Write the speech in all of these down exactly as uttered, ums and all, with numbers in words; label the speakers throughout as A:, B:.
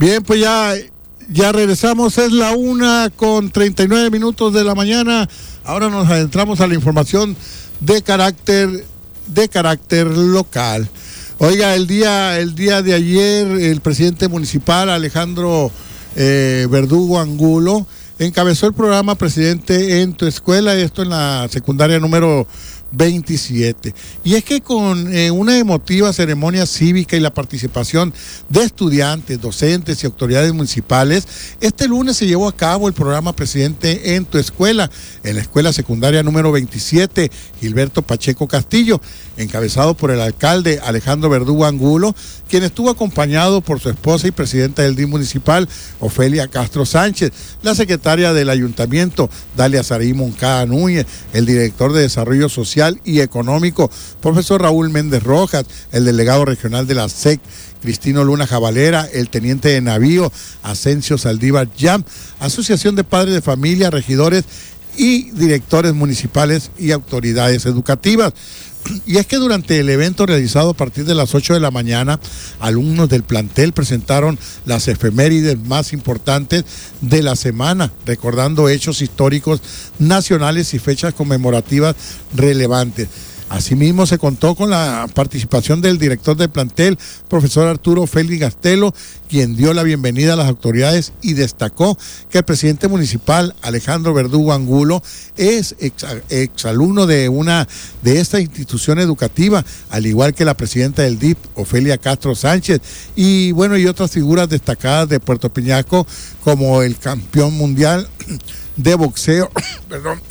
A: Bien, pues ya, ya regresamos, es la una con treinta y nueve minutos de la mañana. Ahora nos adentramos a la información de carácter, de carácter local. Oiga, el día, el día de ayer, el presidente municipal, Alejandro eh, Verdugo Angulo, encabezó el programa Presidente en tu Escuela, esto en la secundaria número veintisiete. Y es que con eh, una emotiva ceremonia cívica y la participación de estudiantes, docentes y autoridades municipales, este lunes se llevó a cabo el programa Presidente en tu Escuela, en la escuela secundaria número veintisiete, Gilberto Pacheco Castillo, encabezado por el alcalde Alejandro Verdugo Angulo, quien estuvo acompañado por su esposa y presidenta del D I M municipal, Ofelia Castro Sánchez, la secretaria del ayuntamiento, Dalia Saraí Moncada Núñez, el director de Desarrollo Social y Económico, profesor Raúl Méndez Rojas, el delegado regional de la S E C, Cristino Luna Jabalera, el teniente de navío, Asensio Saldívar Yam, Asociación de Padres de Familia, regidores y directores municipales y autoridades educativas. Y es que durante el evento realizado a partir de las ocho de la mañana, alumnos del plantel presentaron las efemérides más importantes de la semana, recordando hechos históricos nacionales y fechas conmemorativas relevantes. Asimismo, se contó con la participación del director del plantel, profesor Arturo Félix Gastelo, quien dio la bienvenida a las autoridades y destacó que el presidente municipal, Alejandro Verdugo Angulo, es ex, exalumno de una de esta institución educativa, al igual que la presidenta del D I P, Ofelia Castro Sánchez, y bueno, y otras figuras destacadas de Puerto Peñasco, como el campeón mundial de boxeo, perdón,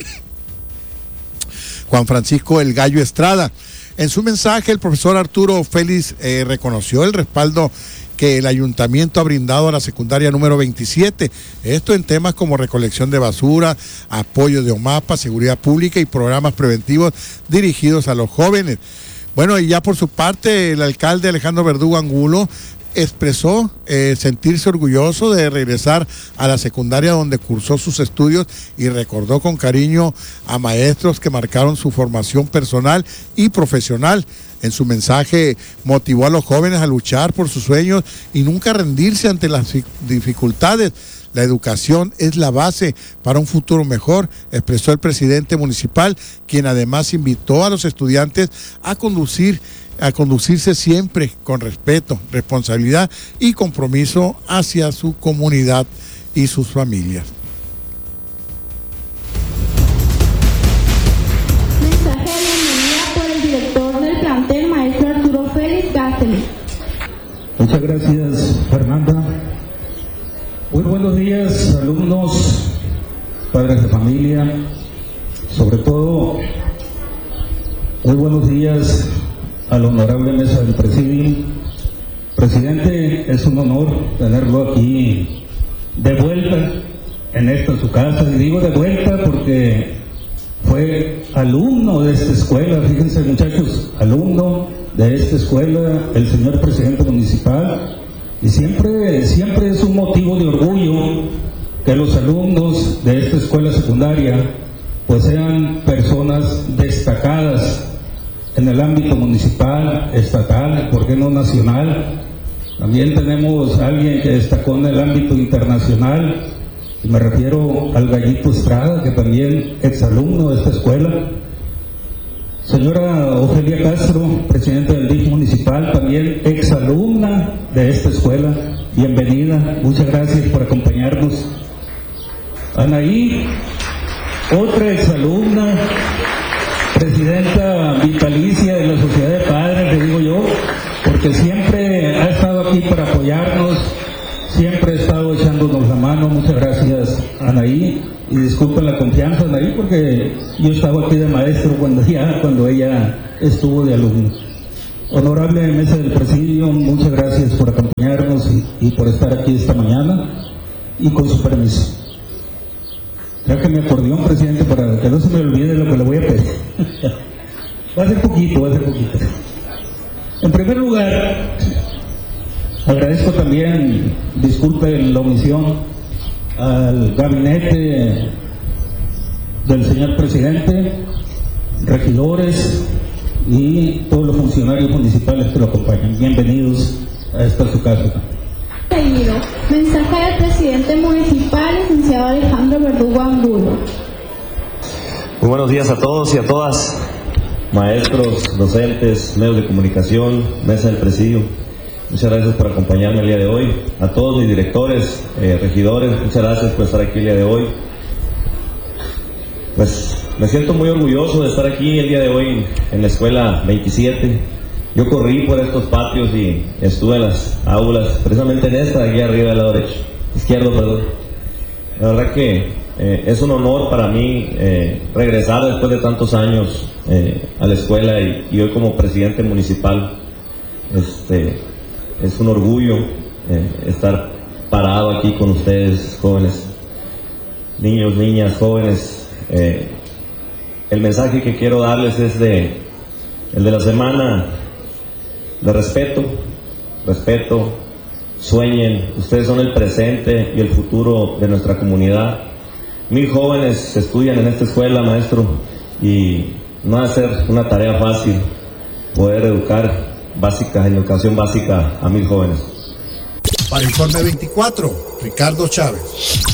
A: Juan Francisco El Gallo Estrada. En su mensaje, el profesor Arturo Félix eh, reconoció el respaldo que el ayuntamiento ha brindado a la secundaria número veintisiete, esto en temas como recolección de basura, apoyo de OMAPA, seguridad pública y programas preventivos dirigidos a los jóvenes. Bueno, y ya por su parte, el alcalde Alejandro Verdugo Angulo expresó eh, sentirse orgulloso de regresar a la secundaria donde cursó sus estudios y recordó con cariño a maestros que marcaron su formación personal y profesional. En su mensaje motivó a los jóvenes a luchar por sus sueños y nunca rendirse ante las dificultades. La educación es la base para un futuro mejor, expresó el presidente municipal, quien además invitó a los estudiantes a conducir a conducirse siempre con respeto, responsabilidad y compromiso hacia su comunidad y sus familias.
B: Mensaje de bienvenida por el director del plantel, maestro Arturo Félix Gastelo.
C: Muchas gracias, Fernanda. Muy buenos días, alumnos, padres de familia, sobre todo, muy buenos días a la honorable mesa del presidium. Presidente, es un honor tenerlo aquí de vuelta en esta su casa, y digo de vuelta porque fue alumno de esta escuela, fíjense muchachos, alumno de esta escuela, el señor presidente municipal, y siempre, siempre es un motivo de orgullo que los alumnos de esta escuela secundaria pues sean personas destacadas en el ámbito municipal, estatal, ¿por qué no nacional? También tenemos a alguien que destacó en el ámbito internacional, y me refiero al Gallito Estrada, que también exalumno de esta escuela. Señora Ofelia Castro, presidenta del D I F municipal, también exalumna de esta escuela, bienvenida, muchas gracias por acompañarnos. Anaí, otra exalumna, presidenta vitalicia de la Sociedad de Padres, le digo yo, porque siempre ha estado aquí para apoyarnos, siempre ha estado echándonos la mano. Muchas gracias, Anaí, y disculpen la confianza, Anaí, porque yo estaba aquí de maestro cuando, ya, cuando ella estuvo de alumno. Honorable mesa del presidio, muchas gracias por acompañarnos y, y por estar aquí esta mañana, y con su permiso. Traje mi acordeón, presidente, para que no se me olvide lo que le voy a pedir. Va a ser poquito, va a ser poquito. En primer lugar, agradezco también, disculpen la omisión, al gabinete del señor presidente, regidores y todos los funcionarios municipales que lo acompañan. Bienvenidos a esta su casa.
B: seguido. Mensaje del presidente municipal, licenciado Alejandro Verdugo Angulo.
D: Muy buenos días a todos y a todas, maestros, docentes, medios de comunicación, mesa del presidio. Muchas gracias por acompañarme el día de hoy. A todos mis directores, eh, regidores, muchas gracias por estar aquí el día de hoy. Pues me siento muy orgulloso de estar aquí el día de hoy en, en la escuela veintisiete. Yo corrí por estos patios y estuve en las aulas, precisamente en esta, aquí arriba del lado derecho, izquierdo, perdón. La verdad que eh, es un honor para mí eh, regresar después de tantos años eh, a la escuela y, y hoy como presidente municipal. Este, es un orgullo eh, estar parado aquí con ustedes, jóvenes, niños, niñas, jóvenes. Eh, el mensaje que quiero darles es de el de la semana de respeto, respeto, sueñen, ustedes son el presente y el futuro de nuestra comunidad. Mil jóvenes estudian en esta escuela, maestro, y no va a ser una tarea fácil poder educar básica, en educación básica a mil jóvenes.
A: Para Informe veinticuatro, Ricardo Chávez.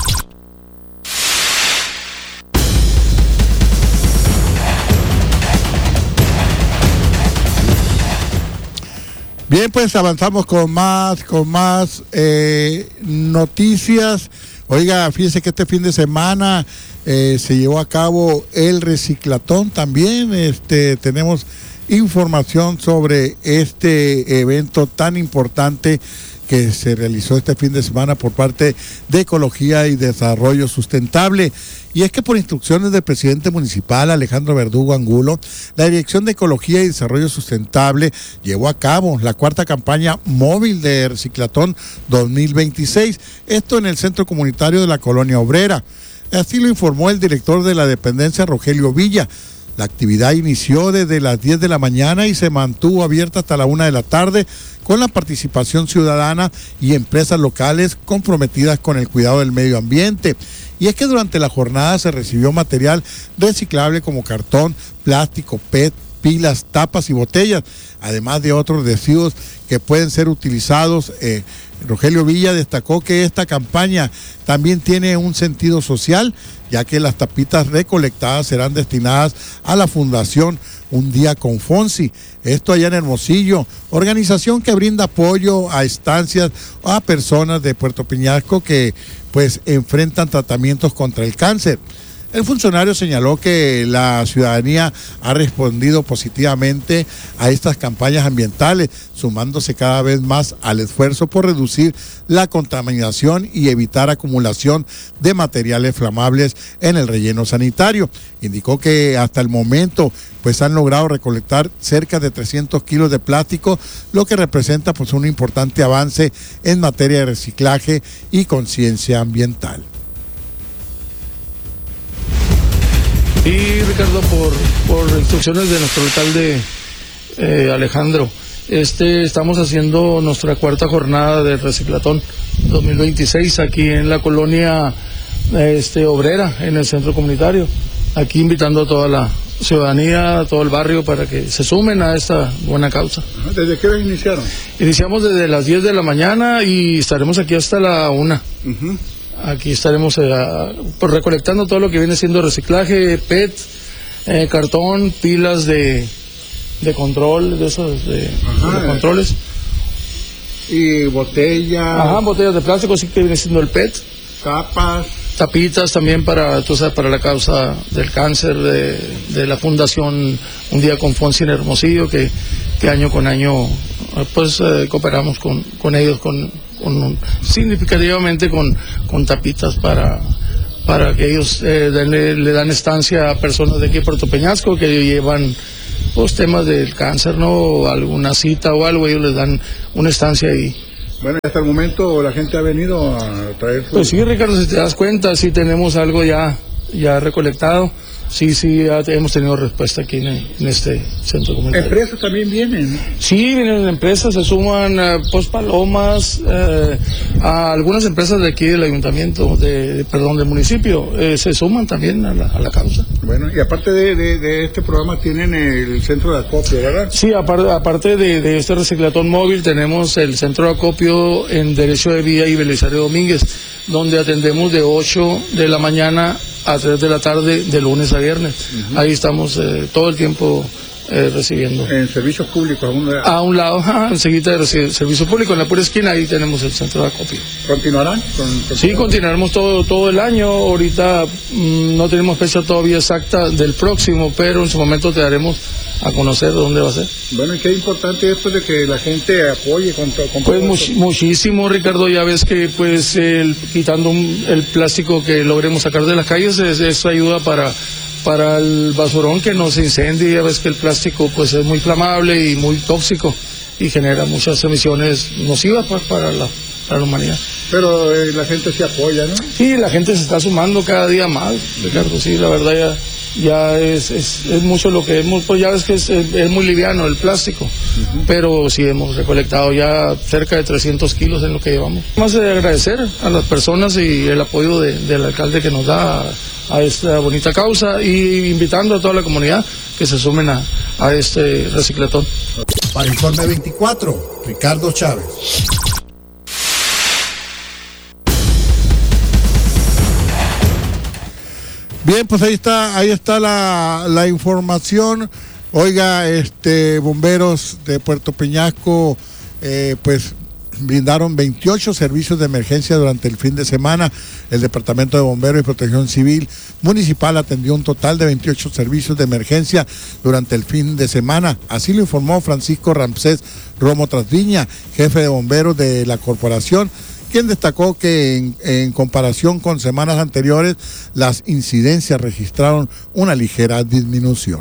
A: Bien, pues avanzamos con más, con más eh, noticias. Oiga, fíjese que este fin de semana eh, se llevó a cabo el reciclatón también. Este, tenemos información sobre este evento tan importante que se realizó este fin de semana por parte de Ecología y Desarrollo Sustentable. Y es que por instrucciones del presidente municipal Alejandro Verdugo Angulo, la Dirección de Ecología y Desarrollo Sustentable llevó a cabo la cuarta campaña móvil de Reciclatón dos mil veintiséis, esto en el Centro Comunitario de la Colonia Obrera. Así lo informó el director de la dependencia, Rogelio Villa. La actividad inició desde las diez de la mañana y se mantuvo abierta hasta la una de la tarde con la participación ciudadana y empresas locales comprometidas con el cuidado del medio ambiente. Y es que durante la jornada se recibió material reciclable como cartón, plástico, P E T, pilas, tapas y botellas, además de otros residuos que pueden ser utilizados. Eh, Rogelio Villa destacó que esta campaña también tiene un sentido social, ya que las tapitas recolectadas serán destinadas a la Fundación Un Día con Fonsi, esto allá en Hermosillo, organización que brinda apoyo a estancias o a personas de Puerto Peñasco que pues enfrentan tratamientos contra el cáncer. El funcionario señaló que la ciudadanía ha respondido positivamente a estas campañas ambientales, sumándose cada vez más al esfuerzo por reducir la contaminación y evitar acumulación de materiales flamables en el relleno sanitario. Indicó que hasta el momento pues han logrado recolectar cerca de trescientos kilos de plástico, lo que representa pues un importante avance en materia de reciclaje y conciencia ambiental.
E: Y Ricardo, por, por instrucciones de nuestro alcalde eh, Alejandro, este, estamos haciendo nuestra cuarta jornada de Reciclatón dos mil veintiséis aquí en la colonia este, obrera, en el centro comunitario, aquí invitando a toda la ciudadanía, a todo el barrio para que se sumen a esta buena causa.
A: ¿Desde qué hora iniciaron?
E: Iniciamos desde las diez de la mañana y estaremos aquí hasta la una. Uh-huh. Aquí estaremos eh, pues, recolectando todo lo que viene siendo reciclaje, P E T, eh, cartón, pilas de, de control, de esos de, Ajá, de controles.
A: Y botellas.
E: Ajá, botellas de plástico, sí que viene siendo el P E T.
A: Tapas.
E: Tapitas también para, tú sabes, para la causa del cáncer de, de la Fundación Un Día con Fonsi en Hermosillo, que, que año con año pues eh, cooperamos con, con ellos, con, con un, significativamente con, con tapitas para, para que ellos eh, den, le dan estancia a personas de aquí de Puerto Peñasco que llevan pues temas del cáncer, ¿no? Alguna cita o algo, ellos les dan una estancia ahí.
A: Bueno, hasta el momento la gente ha venido a traer su...
E: Pues sí, Ricardo, si te das cuenta, sí tenemos algo ya, ya recolectado. sí, sí, ya hemos tenido respuesta aquí en, en este centro comunitario.
A: ¿Empresas también vienen?
E: Sí, vienen empresas, se suman eh, pues Palomas, eh, a algunas empresas de aquí del ayuntamiento, de, de perdón, del municipio, eh, se suman también a la, a la causa.
A: Bueno, y aparte de, de, de este programa tienen el centro de acopio, ¿verdad?
E: Sí, aparte, aparte de, de este reciclatón móvil, tenemos el centro de acopio en Derecho de Vía y Belisario Domínguez, donde atendemos de ocho de la mañana a tres de la tarde, de lunes a viernes. Uh-huh. Ahí estamos eh, todo el tiempo eh, recibiendo.
A: En servicios públicos, a un lado.
E: A un lado, ajá, enseguida de servicio público, en la pura esquina, ahí tenemos el centro de acopio.
A: ¿Continuarán? Con, con
E: sí, continuaremos todo, todo el año. Ahorita mmm, no tenemos fecha todavía exacta del próximo, pero en su momento te daremos a conocer dónde va a ser.
A: Bueno, y qué importante esto de que la gente apoye con, con
E: pues much, muchísimo, Ricardo, ya ves que pues el, quitando un, el plástico que logremos sacar de las calles, es, eso ayuda para para el basurón que no se incendie. Ya ves que el plástico pues es muy flamable y muy tóxico y genera muchas emisiones nocivas pues, para la para la humanidad.
A: Pero eh, la gente se apoya, ¿no?
E: Sí, la gente se está sumando cada día más, Ricardo, sí, la verdad ya ya es, es, es mucho lo que hemos, pues ya ves que es, es, es muy liviano el plástico, uh-huh. Pero sí hemos recolectado ya cerca de trescientos kilos en lo que llevamos. Más de agradecer a las personas y el apoyo de, del alcalde que nos da a, a esta bonita causa y invitando a toda la comunidad que se sumen a, a este reciclatón.
A: Para Informe veinticuatro, Ricardo Chávez. Bien, pues ahí está, ahí está la, la información. Oiga, este bomberos de Puerto Peñasco, eh, pues brindaron veintiocho servicios de emergencia durante el fin de semana. El Departamento de Bomberos y Protección Civil Municipal atendió un total de veintiocho servicios de emergencia durante el fin de semana. Así lo informó Francisco Ramsés Romo Trasviña, jefe de bomberos de la corporación, quien destacó que en, en comparación con semanas anteriores, las incidencias registraron una ligera disminución.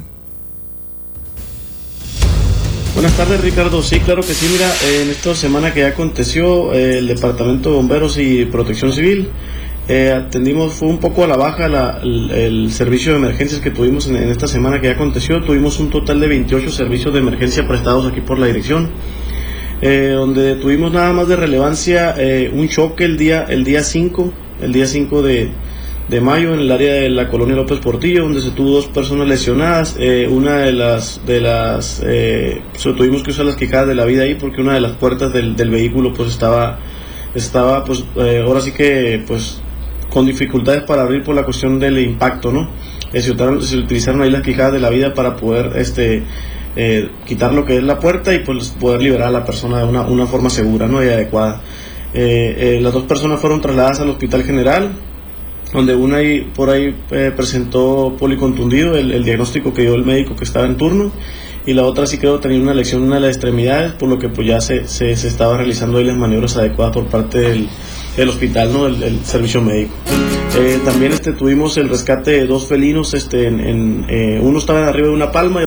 F: Buenas tardes, Ricardo. Sí, claro que sí. Mira, eh, en esta semana que ya aconteció, eh, el Departamento de Bomberos y Protección Civil, eh, atendimos, fue un poco a la baja la, el, el servicio de emergencias que tuvimos en, en esta semana que ya aconteció. Tuvimos un total de veintiocho servicios de emergencia prestados aquí por la dirección. Eh, donde tuvimos nada más de relevancia eh, un choque el día el día cinco, el día cinco de, de mayo en el área de la colonia López Portillo, donde se tuvo dos personas lesionadas. Eh, una de las de las eh, pues, tuvimos que usar las quijadas de la vida ahí porque una de las puertas del, del vehículo pues estaba estaba pues eh, ahora sí que pues con dificultades para abrir por la cuestión del impacto, ¿no? Eh, se, utilizaron, se utilizaron ahí las quijadas de la vida para poder este Eh, quitar lo que es la puerta y pues poder liberar a la persona de una, una forma segura, ¿no? Y adecuada. Eh, eh, las dos personas fueron trasladadas al Hospital General, donde una ahí, por ahí eh, presentó policontundido, el, el diagnóstico que dio el médico que estaba en turno, y la otra sí creo tenía una lesión en una de las extremidades, por lo que pues ya se, se, se estaba realizando ahí las maniobras adecuadas por parte del, del hospital, ¿no? El, el servicio médico. Eh, también este, tuvimos el rescate de dos felinos, este, en, en, eh, uno estaba arriba de una palma y